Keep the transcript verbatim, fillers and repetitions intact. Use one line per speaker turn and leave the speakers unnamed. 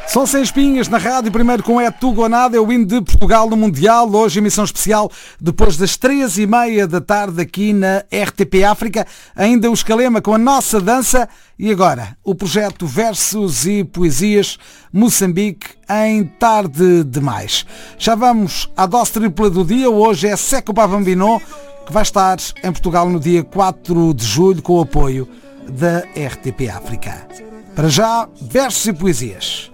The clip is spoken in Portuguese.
São Sem Espinhas na rádio, primeiro com É Tudo ou Nada, é o hino de Portugal no Mundial, hoje emissão especial depois das três e meia da tarde aqui na R T P África, ainda o Escalema com a nossa dança e agora o projeto Versos e Poesias Moçambique em Tarde Demais. Já vamos à dose tripla do dia, hoje é Seco Bambino, que vai estar em Portugal no dia quatro de julho com o apoio da R T P África. Para já, Versos e Poesias.